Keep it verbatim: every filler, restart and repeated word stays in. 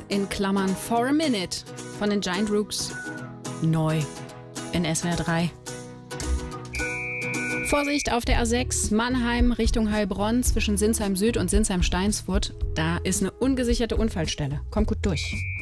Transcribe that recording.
in Klammern For a Minute von den Giant Rooks. Neu in S W R drei. Vorsicht auf der A sechs, Mannheim Richtung Heilbronn zwischen Sinsheim Süd und Sinsheim Steinsfurt. Da ist eine ungesicherte Unfallstelle. Kommt gut durch.